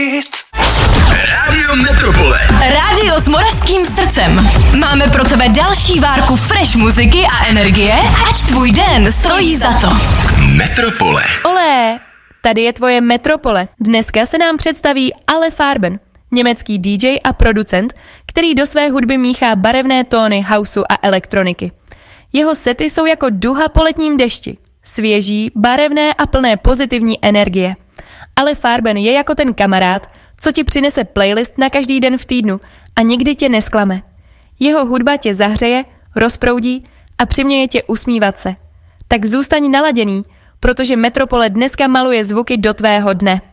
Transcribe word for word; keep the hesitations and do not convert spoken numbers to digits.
Rádio Metropole. Rádio s moravským srdcem. Máme pro tebe další várku fresh muziky a energie, ať tvůj den stojí za to. Metropole. Olé, tady je tvoje Metropole. Dneska se nám představí Ale Farben, německý dý džej a producent, který do své hudby míchá barevné tóny houseu a elektroniky. Jeho sety jsou jako duha po letním dešti. Svěží, barevné a plné pozitivní energie. Ale Farben je jako ten kamarád, co ti přinese playlist na každý den v týdnu a nikdy tě nesklame. Jeho hudba tě zahřeje, rozproudí a přiměje tě usmívat se. Tak zůstaň naladěný, protože Metropole dneska maluje zvuky do tvého dne.